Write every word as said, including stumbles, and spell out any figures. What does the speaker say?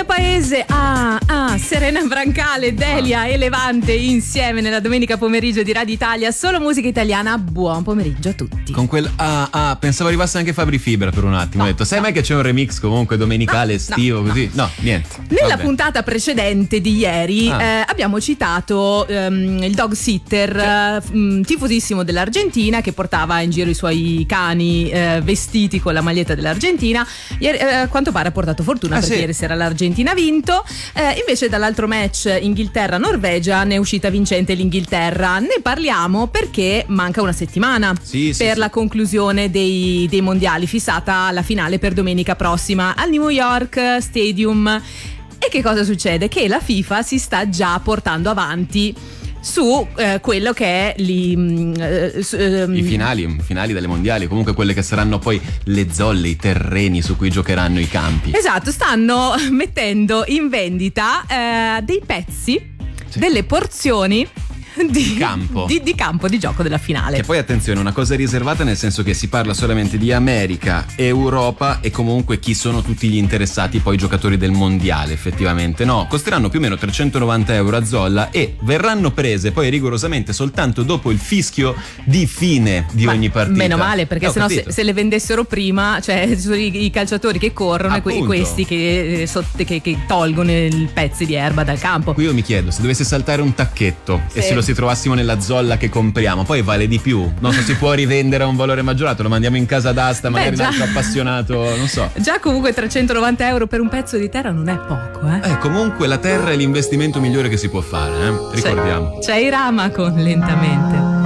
mio paese. Ah, ah, Serena Brancale, Delia e Levante insieme nella domenica pomeriggio di Radio Italia. Solo musica italiana. Buon pomeriggio a tutti. Con quel ah, ah, pensavo arrivasse anche Fabri Fibra per un attimo. No, Ho detto, sai no. mai che c'è un remix comunque domenicale, No, estivo, no, così? no. No, niente. Nella Vabbè. puntata precedente di ieri Ah. eh, abbiamo citato ehm, il dog sitter eh, mh, tifosissimo dell'Argentina che portava in giro i suoi cani eh, vestiti con la maglietta dell'Argentina. Ieri, eh, a quanto pare ha portato fortuna Ah, perché sì. ieri sera l'Argentina ha vinto. Eh, invece dall'altro match Inghilterra-Norvegia ne è uscita vincente l'Inghilterra. Ne parliamo perché manca una settimana Sì, sì, per sì. la conclusione dei, dei mondiali, fissata la finale per domenica prossima al New York Stadium. E che cosa succede? Che la FIFA si sta già portando avanti su eh, quello che è lì, mh, eh, su, ehm, I finali, i finali delle mondiali, comunque quelle che saranno poi le zolle, i terreni su cui giocheranno i campi. Esatto, stanno mettendo in vendita eh, dei pezzi, Sì. delle porzioni di Campo. di, di campo di gioco della finale. Che poi attenzione, una cosa riservata nel senso che si parla solamente di America, Europa e comunque chi sono tutti gli interessati, poi giocatori del mondiale effettivamente. No, costeranno più o meno trecentonovanta euro a zolla e verranno prese poi rigorosamente soltanto dopo il fischio di fine di Ma ogni partita. meno male, perché Eh, ho sennò se, capito. se le vendessero prima, cioè sono i, i calciatori che corrono e que- Appunto. questi che, eh, sott- che, che tolgono i pezzi di erba dal campo. Qui io mi chiedo, se dovesse saltare un tacchetto e Sì. se lo si trovassimo nella zolla che compriamo, poi vale di più, non so, si può rivendere a un valore maggiorato, lo mandiamo in casa d'asta, magari già. un altro appassionato, non so. Già comunque trecentonovanta euro per un pezzo di terra non è poco, eh? Eh, comunque la terra è l'investimento migliore che si può fare, eh? Ricordiamo. C'è, c'è Irama con Lentamente.